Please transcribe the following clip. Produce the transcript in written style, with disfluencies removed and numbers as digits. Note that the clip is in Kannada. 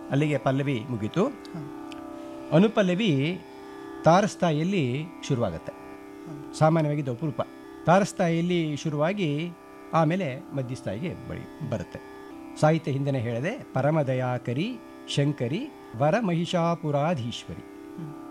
ಅಲ್ಲಿಗೆ ಪಲ್ಲವಿ ಮುಗೀತು. ಅನುಪಲ್ಲವಿ ತಾರಸ್ಥಾಯಿಯಲ್ಲಿ ಶುರುವಾಗುತ್ತೆ. ಸಾಮಾನ್ಯವಾಗಿ ಇದು ಅಪರೂಪ. ತಾರಸ್ಥಾಯಿಯಲ್ಲಿ ಶುರುವಾಗಿ ಆಮೇಲೆ ಮಧ್ಯಸ್ಥಾಯಿಗೆ ಬರುತ್ತೆ. ಸಾಹಿತ್ಯ ಹಿಂದೆನೇ ಹೇಳಿದೆ, ಪರಮದಯಾಕರಿ ಶಂಕರಿ ವರ ಮಹಿಷಾಪುರಾಧೀಶ್ವರಿ.